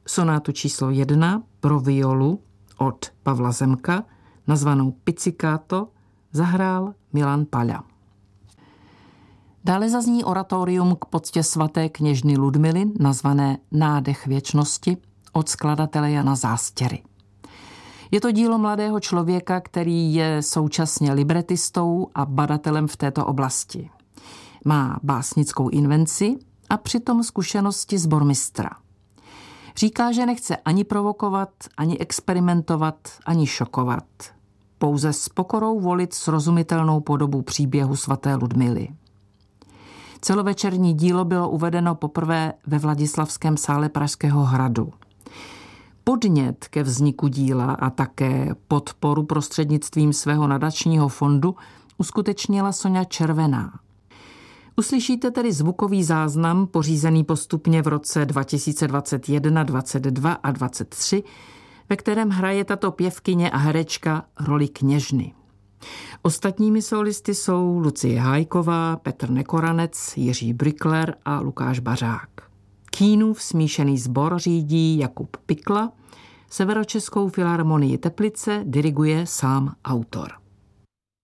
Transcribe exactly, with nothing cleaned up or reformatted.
sonátu číslo jedna pro violu od Pavla Zemka, nazvanou Pizzicato, zahrál Milan Paľa. Dále zazní oratorium k poctě svaté kněžny Ludmily, nazvané Nádech věčnosti, od skladatele Jana Zástěry. Je to dílo mladého člověka, který je současně libretistou a badatelem v této oblasti. Má básnickou invenci a přitom zkušenosti sbormistra. Říká, že nechce ani provokovat, ani experimentovat, ani šokovat. Pouze s pokorou volit srozumitelnou podobu příběhu svaté Ludmily. Celovečerní dílo bylo uvedeno poprvé ve Vladislavském sále Pražského hradu. Podnět ke vzniku díla a také podporu prostřednictvím svého nadačního fondu uskutečnila Soňa Červená. Uslyšíte tedy zvukový záznam, pořízený postupně v roce dva tisíce dvacet jedna, dvacet dva a dvacet tři, ve kterém hraje tato pěvkyně a herečka roli kněžny. Ostatními solisty jsou Lucie Hájková, Petr Nekoranec, Jiří Brykler a Lukáš Bařák. Kínův smíšený sbor řídí Jakub Pikla, Severočeskou filharmonii Teplice diriguje sám autor.